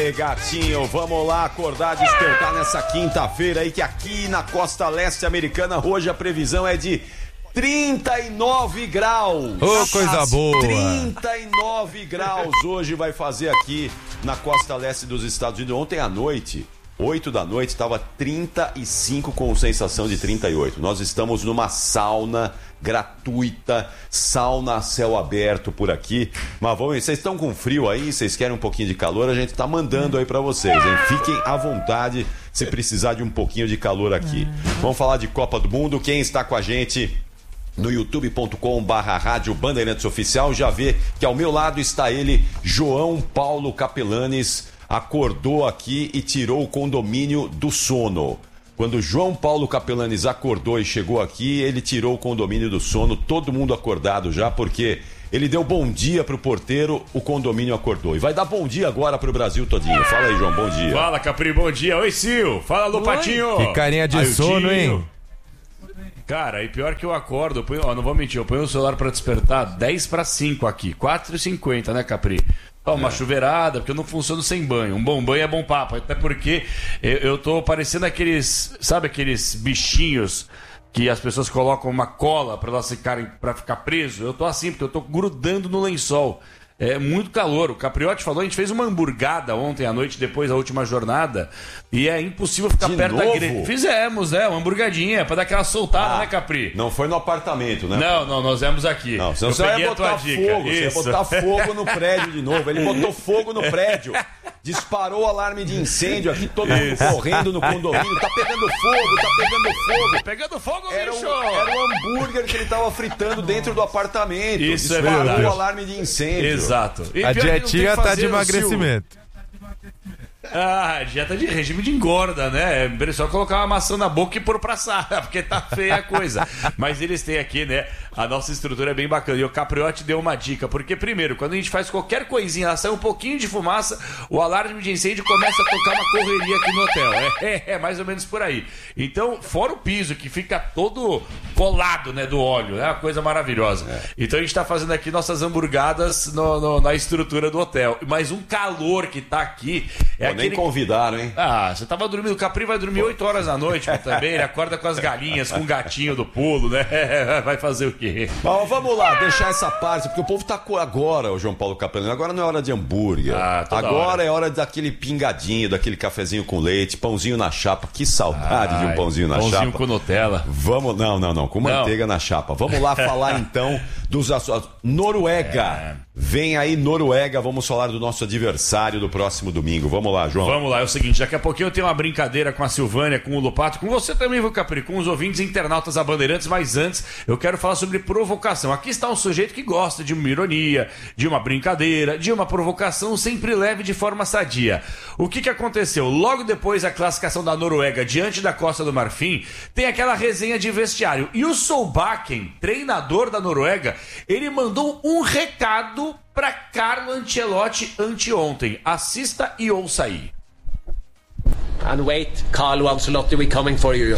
Aê, gatinho, vamos lá acordar, despertar nessa quinta-feira aí, que aqui na costa leste americana hoje a previsão é de 39 graus. Ô, coisa boa. 39 graus hoje vai fazer aqui na costa leste dos Estados Unidos. Ontem à noite, 8 da noite, estava 35 com sensação de 38. Nós estamos numa sauna gratuita, sauna a céu aberto por aqui. Mas vamos, vocês estão com frio aí? Vocês querem um pouquinho de calor? A gente tá mandando aí pra vocês, hein? Fiquem à vontade se precisar de um pouquinho de calor aqui. Vamos falar de Copa do Mundo. Quem está com a gente no youtube.com/rádio Bandeirantes Oficial já vê que ao meu lado está ele, João Paulo Capelanes. Acordou aqui e tirou o condomínio do sono. Quando João Paulo Capelanes acordou e chegou aqui, ele tirou o condomínio do sono, todo mundo acordado já, porque ele deu bom dia pro porteiro, o condomínio acordou. E vai dar bom dia agora pro Brasil todinho. Fala aí, João, bom dia. Fala, Capri, bom dia. Oi, Sil. Fala, Lopatinho. Que carinha de sono, hein? Cara, e pior que eu acordo, não vou mentir, eu ponho o celular pra despertar 10:05 aqui, 4:50, né, Capri? Uma chuveirada, porque eu não funciono sem banho. Um bom banho é bom papo, até porque eu tô parecendo aqueles bichinhos que as pessoas colocam uma cola pra elas ficarem, pra ficar preso. Eu tô assim, porque eu tô grudando no lençol. É muito calor. O Capriotti falou, a gente fez uma hamburgada ontem à noite, depois da última jornada, e é impossível ficar perto da grelha. Fizemos, né? Uma hamburgadinha, pra dar aquela soltada, né, Capri? Não foi no apartamento, né? Não, nós viemos aqui. Não, senão você ia botar fogo, você ia botar fogo no prédio de novo. Ele botou fogo no prédio, disparou o alarme de incêndio aqui, todo mundo correndo no condomínio. Tá pegando fogo, tá pegando fogo. Pegando fogo, era bicho! Era um hambúrguer que ele tava fritando dentro do apartamento. Isso é disparou verdade. o alarme de incêndio. Exato. E A dietinha tá de emagrecimento. Dieta de regime de engorda, né? É só colocar uma maçã na boca e pôr pra assar, porque tá feia a coisa. Mas eles têm aqui, né? A nossa estrutura é bem bacana. E o Capriotti deu uma dica, porque primeiro, quando a gente faz qualquer coisinha, ela sai um pouquinho de fumaça, o alarme de incêndio começa a tocar uma correria aqui no hotel. É mais ou menos por aí. Então, fora o piso, que fica todo colado, né, do óleo, é uma coisa maravilhosa. Então a gente tá fazendo aqui nossas hamburgadas na estrutura do hotel. Mas um calor que tá aqui Nem convidaram, hein? Você tava dormindo, o Capri vai dormir 8 horas da noite também, ele acorda com as galinhas, com o gatinho do pulo, né? Vai fazer o quê? Bom, vamos lá, deixar essa parte, porque o povo tá agora, o João Paulo Capelano, agora não é hora de hambúrguer. Agora é hora daquele pingadinho, daquele cafezinho com leite, pãozinho na chapa. Que saudade de um pãozinho na chapa. Pãozinho com Nutella. Vamos, não, com manteiga na chapa. Vamos lá falar então dos assuntos. Noruega. Vem aí, Noruega, vamos falar do nosso adversário do próximo domingo. Vamos lá, João. Vamos lá, é o seguinte, daqui a pouquinho eu tenho uma brincadeira com a Silvânia, com o Lopato, com você também, viu, Capri, com os ouvintes internautas da Bandeirantes, mas antes eu quero falar sobre provocação. Aqui está um sujeito que gosta de uma ironia, de uma brincadeira, de uma provocação sempre leve de forma sadia. O que aconteceu? Logo depois da classificação da Noruega diante da Costa do Marfim, tem aquela resenha de vestiário. E o Solbakken, treinador da Noruega, ele mandou um recado para Carlo Ancelotti anteontem. Assista e ouça aí. And wait, Carlo Ancelotti, we coming for you.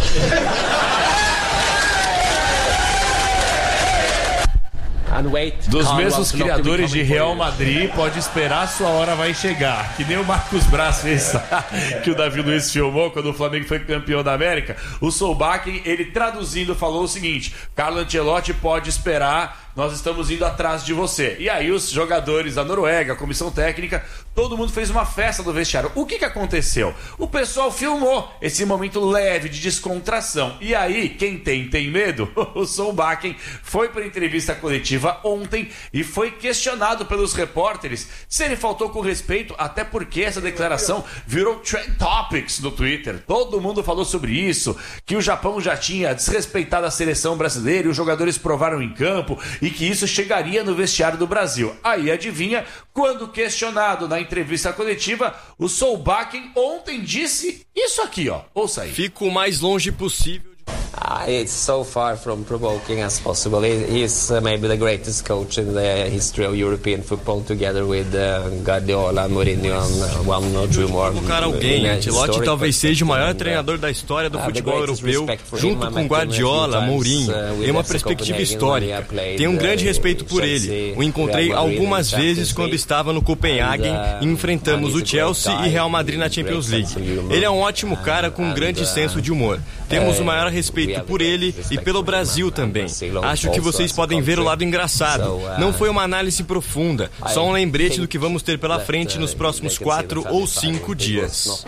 Dos mesmos criadores de Real Madrid, pode esperar, sua hora vai chegar. Que nem o Marcos Braz fez, que o Davi Luiz filmou quando o Flamengo foi campeão da América. O Solbakken, ele traduzindo, falou o seguinte: Carlo Ancelotti pode esperar, nós estamos indo atrás de você. E aí os jogadores da Noruega, a comissão técnica, todo mundo fez uma festa do vestiário. O que aconteceu? O pessoal filmou esse momento leve de descontração. E aí, quem tem medo? O Solbakken foi para a entrevista coletiva ontem e foi questionado pelos repórteres se ele faltou com respeito, até porque essa declaração virou trend topics no Twitter. Todo mundo falou sobre isso, que o Japão já tinha desrespeitado a seleção brasileira e os jogadores provaram em campo e que isso chegaria no vestiário do Brasil. Aí, adivinha, quando questionado na entrevista coletiva, o Solbakken ontem disse isso aqui, ó. Ouça aí. Fico o mais longe possível de... It's so far from provoking as possible. He's maybe the greatest coach in the history of European football, together with Guardiola, Mourinho, and one or two more. Colocar alguém, Ancelotti talvez seja o maior treinador da história do futebol europeu, junto com Guardiola, Mourinho. Tem uma perspectiva histórica. Tenho um grande respeito por ele. O encontrei algumas vezes quando estava no Copenhagen e enfrentamos o Chelsea e Real Madrid na Champions League. Ele é um ótimo cara com um grande senso de humor. Temos o maior respeito por ele e pelo Brasil também. Acho que vocês podem ver o lado engraçado. Não foi uma análise profunda, só um lembrete do que vamos ter pela frente nos próximos 4 ou 5 dias.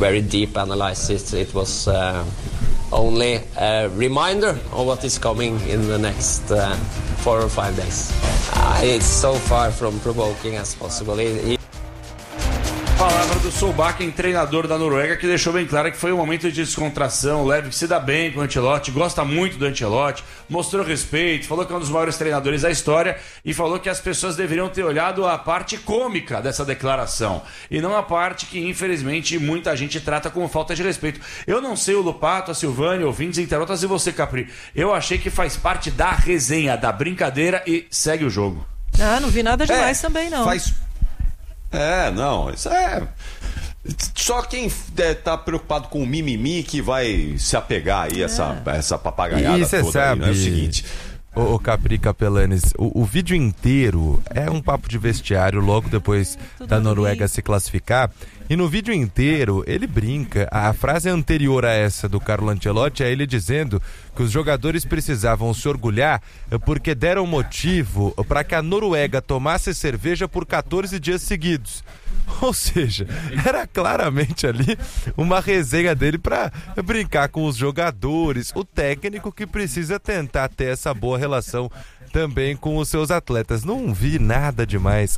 Only a reminder of what is coming in the next 4 or 5 days. It's so far from provoking as possible. Palavra do Solbakken, treinador da Noruega, que deixou bem claro que foi um momento de descontração, leve, que se dá bem com o Ancelotti, gosta muito do Ancelotti, mostrou respeito, falou que é um dos maiores treinadores da história e falou que as pessoas deveriam ter olhado a parte cômica dessa declaração e não a parte que, infelizmente, muita gente trata como falta de respeito. Eu não sei o Lupato, a Silvânia, ouvintes, internautas, e você, Capri. Eu achei que faz parte da resenha, da brincadeira e segue o jogo. Não vi nada demais também, não. Não, isso é... Só quem tá preocupado com o mimimi que vai se apegar aí, essa papagaiada e toda sabe, aí, né? É o seguinte... O Capri Capelanes, o vídeo inteiro é um papo de vestiário logo depois da Noruega se classificar. E no vídeo inteiro ele brinca. A frase anterior a essa do Carlo Ancelotti é ele dizendo que os jogadores precisavam se orgulhar porque deram motivo para que a Noruega tomasse cerveja por 14 dias seguidos. Ou seja, era claramente ali uma resenha dele para brincar com os jogadores, o técnico que precisa tentar ter essa boa relação também com os seus atletas. Não vi nada demais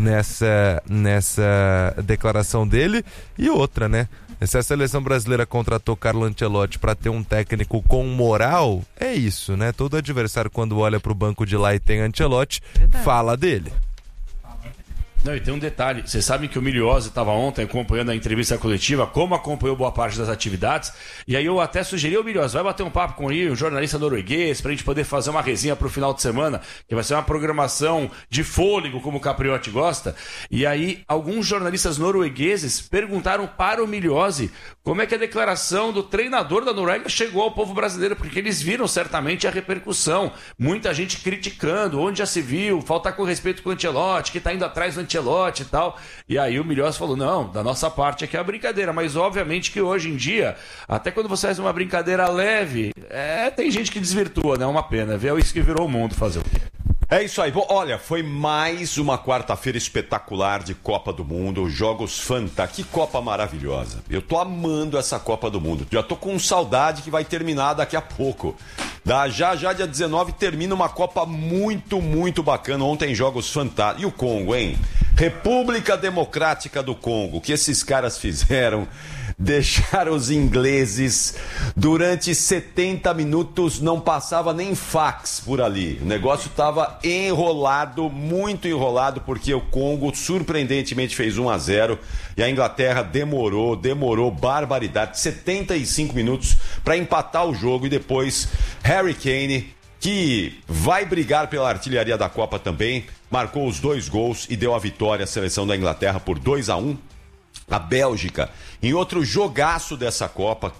nessa declaração dele. E outra, né? Se a seleção brasileira contratou Carlo Ancelotti para ter um técnico com moral, é isso, né? Todo adversário, quando olha para o banco de lá e tem Ancelotti, fala dele. Não, e tem um detalhe, vocês sabem que o Miliose estava ontem acompanhando a entrevista coletiva, como acompanhou boa parte das atividades, e aí eu até sugeri ao Miliose, vai bater um papo com ele, um jornalista norueguês, pra gente poder fazer uma resenha pro final de semana, que vai ser uma programação de fôlego, como o Capriotti gosta, e aí alguns jornalistas noruegueses perguntaram para o Miliose como é que a declaração do treinador da Noruega chegou ao povo brasileiro, porque eles viram certamente a repercussão, muita gente criticando, onde já se viu, falta com respeito com o Ancelotti, que tá indo atrás do Ancelotti e tal, e aí o Milhós falou, não, da nossa parte aqui é a brincadeira, mas obviamente que hoje em dia, até quando você faz uma brincadeira leve, tem gente que desvirtua, né, uma pena, viu? Isso que virou o mundo fazer o quê? É isso aí. Bom, olha, foi mais uma quarta-feira espetacular de Copa do Mundo, jogos fantásticos. Que Copa maravilhosa. Eu tô amando essa Copa do Mundo. Já tô com saudade que vai terminar daqui a pouco. Já dia 19 termina uma Copa muito, muito bacana. Ontem jogos fantásticos. E o Congo, hein? República Democrática do Congo. O que esses caras fizeram? Deixaram os ingleses durante 70 minutos, não passava nem fax por ali. O negócio estava enrolado, muito enrolado, porque o Congo surpreendentemente fez 1-0 e a Inglaterra demorou barbaridade, 75 minutos para empatar o jogo. E depois Harry Kane, que vai brigar pela artilharia da Copa também, marcou os 2 gols e deu a vitória à seleção da Inglaterra por 2-1. A Bélgica, em outro jogaço dessa Copa,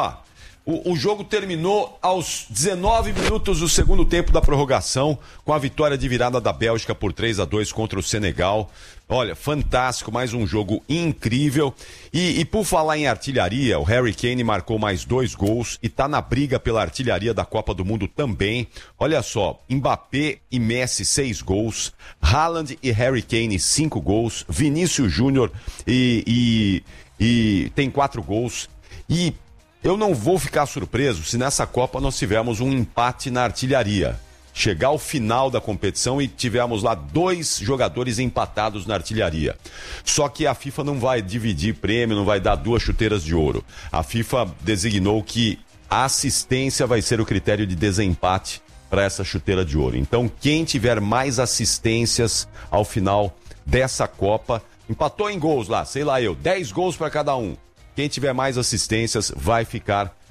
o jogo terminou aos 19 minutos do segundo tempo da prorrogação, com a vitória de virada da Bélgica por 3-2 contra o Senegal. Olha, fantástico, mais um jogo incrível. E por falar em artilharia, o Harry Kane marcou mais 2 gols e tá na briga pela artilharia da Copa do Mundo também. Olha só, Mbappé e Messi 6 gols, Haaland e Harry Kane 5 gols, Vinícius Júnior e tem 4 gols. E eu não vou ficar surpreso se nessa Copa nós tivermos um empate na artilharia. Chegar ao final da competição e tivermos lá 2 jogadores empatados na artilharia. Só que a FIFA não vai dividir prêmio, não vai dar 2 chuteiras de ouro. A FIFA designou que a assistência vai ser o critério de desempate para essa chuteira de ouro. Então, quem tiver mais assistências ao final dessa Copa, empatou em gols lá, sei lá 10 gols para cada um. Quem tiver mais assistências vai ficar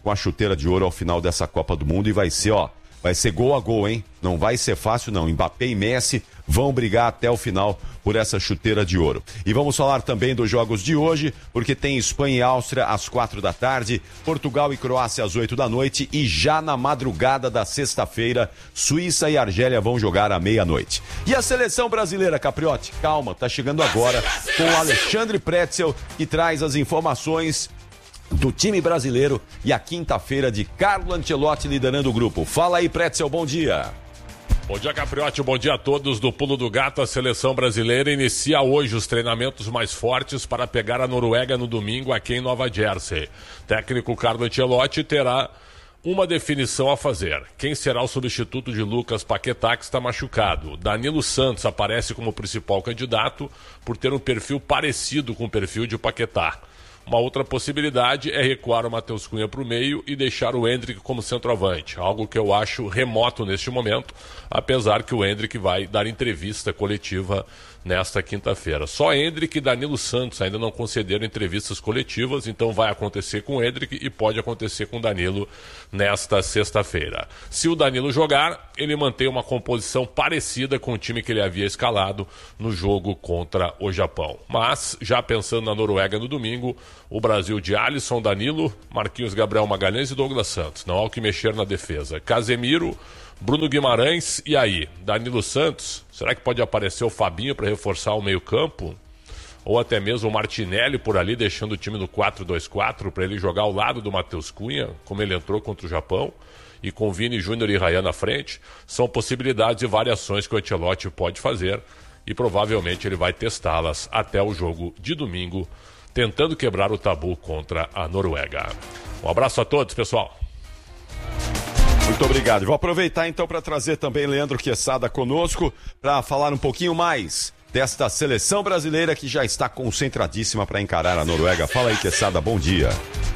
com a chuteira de ouro ao final dessa Copa do Mundo e vai ser gol a gol, hein? Não vai ser fácil, não. Mbappé e Messi vão brigar até o final por essa chuteira de ouro. E vamos falar também dos jogos de hoje, porque tem Espanha e Áustria às 16h, Portugal e Croácia às 20h e já na madrugada da sexta-feira, Suíça e Argélia vão jogar à meia-noite. E a seleção brasileira, Capriotti? Calma, tá chegando agora com o Alexandre Pretzel, que traz as informações do time brasileiro e a quinta-feira de Carlo Ancelotti liderando o grupo. Fala aí, Pretzel, bom dia. Bom dia, Capriotti, bom dia a todos do Pulo do Gato. A seleção brasileira inicia hoje os treinamentos mais fortes para pegar a Noruega no domingo aqui em Nova Jersey. Técnico Carlo Ancelotti terá uma definição a fazer. Quem será o substituto de Lucas Paquetá, que está machucado? Danilo Santos aparece como principal candidato por ter um perfil parecido com o perfil de Paquetá. Uma outra possibilidade é recuar o Matheus Cunha para o meio e deixar o Endrick como centroavante, algo que eu acho remoto neste momento, apesar que o Endrick vai dar entrevista coletiva nesta quinta-feira. Só Endrick e Danilo Santos ainda não concederam entrevistas coletivas, então vai acontecer com o Endrick e pode acontecer com o Danilo nesta sexta-feira. Se o Danilo jogar, ele mantém uma composição parecida com o time que ele havia escalado no jogo contra o Japão. Mas, já pensando na Noruega no domingo, o Brasil de Alisson, Danilo, Marquinhos Gabriel Magalhães e Douglas Santos. Não há o que mexer na defesa. Casemiro, Bruno Guimarães e aí? Danilo Santos? Será que pode aparecer o Fabinho para reforçar o meio-campo? Ou até mesmo o Martinelli por ali, deixando o time no 4-2-4 para ele jogar ao lado do Matheus Cunha, como ele entrou contra o Japão, e com Vini Júnior e Ryan na frente? São possibilidades e variações que o Ancelotti pode fazer e provavelmente ele vai testá-las até o jogo de domingo, tentando quebrar o tabu contra a Noruega. Um abraço a todos, pessoal. Muito obrigado. Vou aproveitar então para trazer também Leandro Quesada conosco para falar um pouquinho mais desta seleção brasileira que já está concentradíssima para encarar a Noruega. Fala aí, Quesada, bom dia.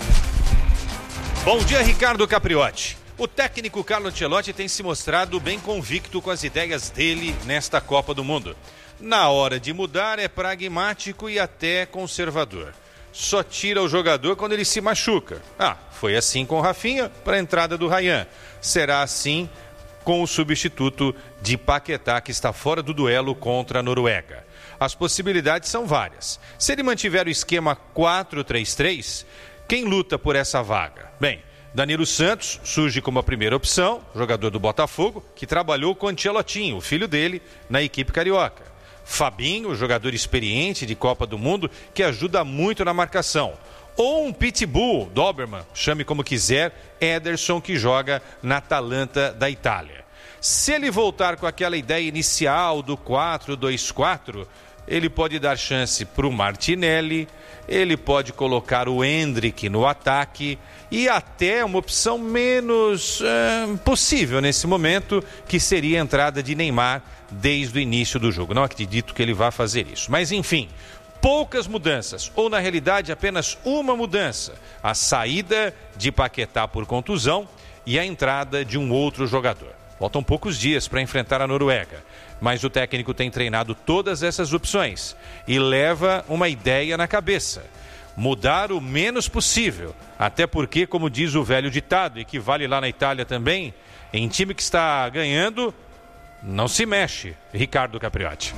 Bom dia, Ricardo Capriotti. O técnico Carlo Ancelotti tem se mostrado bem convicto com as ideias dele nesta Copa do Mundo. Na hora de mudar é pragmático e até conservador. Só tira o jogador quando ele se machuca. Foi assim com o Rafinha para a entrada do Ryan. Será assim com o substituto de Paquetá, que está fora do duelo contra a Noruega. As possibilidades são várias. Se ele mantiver o esquema 4-3-3, quem luta por essa vaga? Bem, Danilo Santos surge como a primeira opção, jogador do Botafogo, que trabalhou com Ancelotinho, o filho dele, na equipe carioca. Fabinho, jogador experiente de Copa do Mundo, que ajuda muito na marcação. Ou um pitbull, Doberman, chame como quiser, Ederson, que joga na Atalanta da Itália. Se ele voltar com aquela ideia inicial do 4-2-4, ele pode dar chance para o Martinelli, ele pode colocar o Endrick no ataque e até uma opção menos possível nesse momento, que seria a entrada de Neymar desde o início do jogo. Não acredito que ele vá fazer isso. Mas enfim, poucas mudanças, ou na realidade apenas uma mudança. A saída de Paquetá por contusão e a entrada de um outro jogador. Faltam poucos dias para enfrentar a Noruega, mas o técnico tem treinado todas essas opções e leva uma ideia na cabeça: mudar o menos possível, até porque, como diz o velho ditado, e que vale lá na Itália também, em time que está ganhando, não se mexe. Ricardo Capriotti.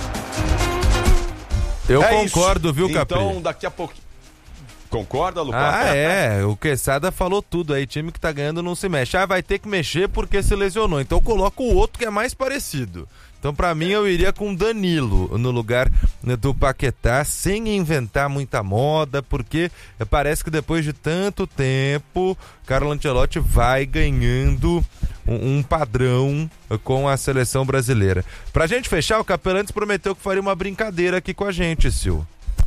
Eu concordo, isso. Viu, Capri? Então, daqui a pouco... Concorda, Lucas? O Quesada falou tudo aí, time que tá ganhando não se mexe. Vai ter que mexer porque se lesionou, então coloca o outro que é mais parecido. Então, pra mim, eu iria com Danilo no lugar do Paquetá, sem inventar muita moda, porque parece que depois de tanto tempo, Carlo Ancelotti vai ganhando um padrão com a seleção brasileira. Pra gente fechar, o Capelantes prometeu que faria uma brincadeira aqui com a gente, Sil.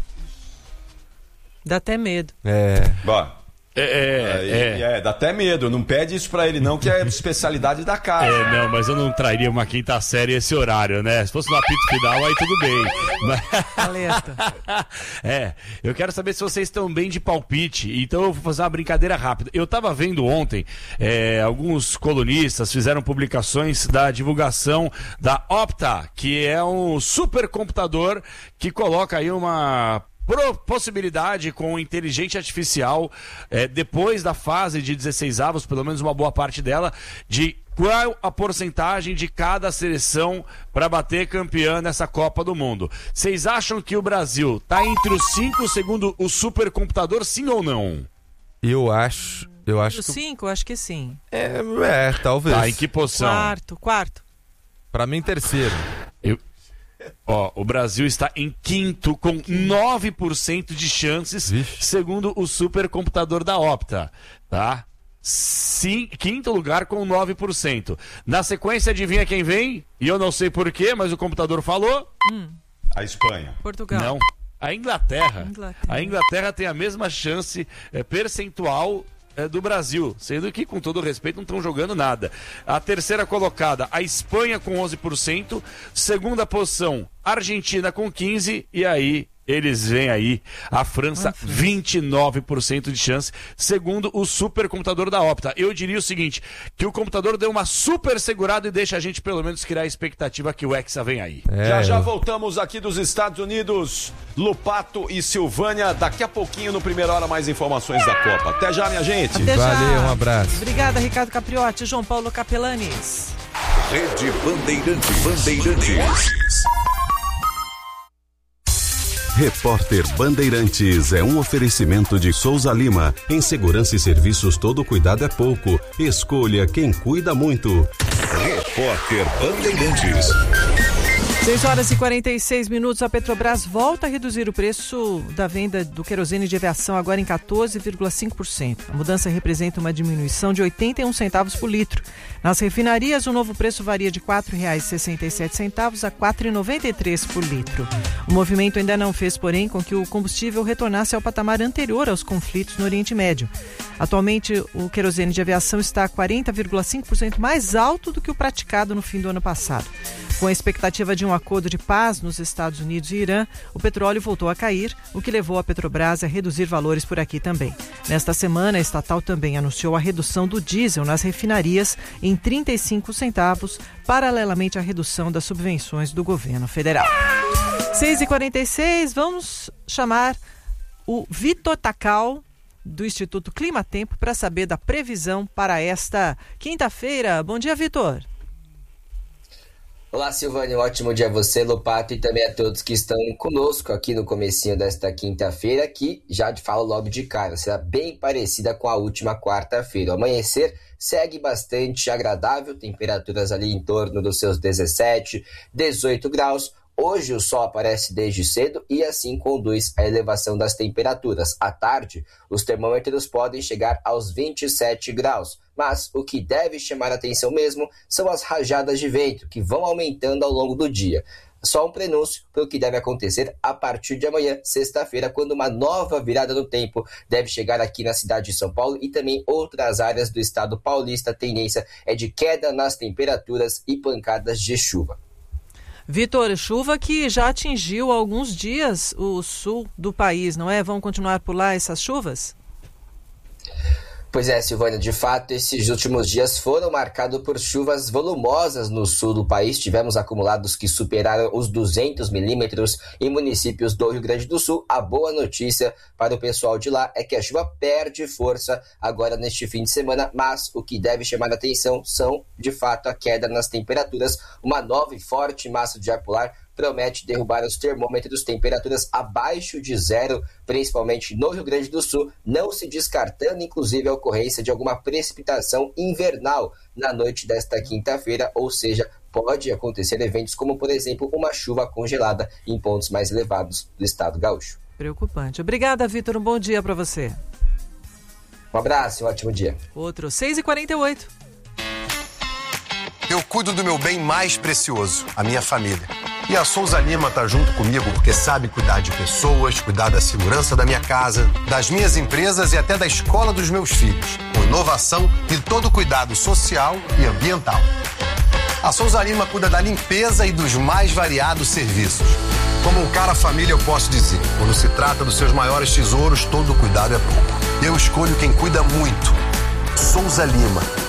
Dá até medo. Dá até medo. Não pede isso pra ele não, que é especialidade da casa. Não, mas eu não traria uma quinta série esse horário, né? Se fosse no apito final, aí tudo bem. Alerta. Eu quero saber se vocês estão bem de palpite, então eu vou fazer uma brincadeira rápida. Eu tava vendo ontem, alguns colunistas fizeram publicações da divulgação da Opta, que é um supercomputador que coloca aí uma possibilidade com inteligência artificial, depois da fase de 16avos, pelo menos uma boa parte dela, de qual a porcentagem de cada seleção para bater campeã nessa Copa do Mundo. Vocês acham que o Brasil está entre os 5 segundo o supercomputador, sim ou não? Eu acho que... 5, acho que sim. Talvez. Tá, em que posição? Quarto. Para mim, terceiro. O Brasil está em quinto com 9% de chances, segundo o supercomputador da Opta, tá? Sim, quinto lugar com 9%. Na sequência, adivinha quem vem? E eu não sei porquê, mas o computador falou. A Espanha. Portugal. Não. A Inglaterra. A Inglaterra tem a mesma chance percentual do Brasil, sendo que, com todo respeito, não estão jogando nada. A terceira colocada, a Espanha com 11%, segunda posição, Argentina com 15%, e aí eles vêm aí, a França, 29% de chance, segundo o supercomputador da Opta. Eu diria o seguinte, que o computador deu uma super segurada e deixa a gente pelo menos criar a expectativa que o Hexa vem aí. Já voltamos aqui dos Estados Unidos, Lupato e Silvânia, daqui a pouquinho no Primeira Hora mais informações da Copa. Até já, minha gente. Valeu, um abraço. Obrigada, Ricardo Capriotti, João Paulo Capelanes. Rede Bandeirantes. Repórter Bandeirantes é um oferecimento de Souza Lima. Em segurança e serviços, todo cuidado é pouco. Escolha quem cuida muito. Repórter Bandeirantes. 6h46, a Petrobras volta a reduzir o preço da venda do querosene de aviação agora em 14,5%. A mudança representa uma diminuição de 81 centavos por litro. Nas refinarias, o novo preço varia de R$ 4,67 a R$ 4,93 por litro. O movimento ainda não fez, porém, com que o combustível retornasse ao patamar anterior aos conflitos no Oriente Médio. Atualmente, o querosene de aviação está 40,5% mais alto do que o praticado no fim do ano passado. Com a expectativa de um acordo de paz nos Estados Unidos e Irã, o petróleo voltou a cair, o que levou a Petrobras a reduzir valores por aqui também. Nesta semana, a estatal também anunciou a redução do diesel nas refinarias em 35 centavos, paralelamente à redução das subvenções do governo federal. 6h46, vamos chamar o Vitor Tacal, do Instituto Climatempo, para saber da previsão para esta quinta-feira. Bom dia, Vitor. Olá, Silvânia, um ótimo dia a você, Lopato, e também a todos que estão conosco aqui no comecinho desta quinta-feira, que já falo logo de cara, será bem parecida com a última quarta-feira. O amanhecer segue bastante agradável, temperaturas ali em torno dos seus 17, 18 graus. Hoje o sol aparece desde cedo e assim conduz à elevação das temperaturas. À tarde, os termômetros podem chegar aos 27 graus, mas o que deve chamar a atenção mesmo são as rajadas de vento, que vão aumentando ao longo do dia. Só um prenúncio para o que deve acontecer a partir de amanhã, sexta-feira, quando uma nova virada no tempo deve chegar aqui na cidade de São Paulo e também outras áreas do estado paulista. A tendência é de queda nas temperaturas e pancadas de chuva. Vitor, chuva que já atingiu há alguns dias o sul do país, não é? Vão continuar por lá essas chuvas? Pois é, Silvânia, de fato, esses últimos dias foram marcados por chuvas volumosas no sul do país. Tivemos acumulados que superaram os 200 milímetros em municípios do Rio Grande do Sul. A boa notícia para o pessoal de lá é que a chuva perde força agora neste fim de semana, mas o que deve chamar a atenção são, de fato, a queda nas temperaturas. Uma nova e forte massa de ar polar promete derrubar os termômetros, temperaturas abaixo de zero, principalmente no Rio Grande do Sul, não se descartando, inclusive, a ocorrência de alguma precipitação invernal na noite desta quinta-feira, ou seja, pode acontecer eventos como, por exemplo, uma chuva congelada em pontos mais elevados do estado gaúcho. Preocupante. Obrigada, Vitor. Um bom dia para você. Um abraço e um ótimo dia. Outro, 6h48. Eu cuido do meu bem mais precioso, a minha família. E a Souza Lima tá junto comigo porque sabe cuidar de pessoas, cuidar da segurança da minha casa, das minhas empresas e até da escola dos meus filhos, com inovação e todo cuidado social e ambiental. A Souza Lima cuida da limpeza e dos mais variados serviços. Como um cara família, eu posso dizer, quando se trata dos seus maiores tesouros, todo cuidado é pouco. Eu escolho quem cuida muito. Souza Lima.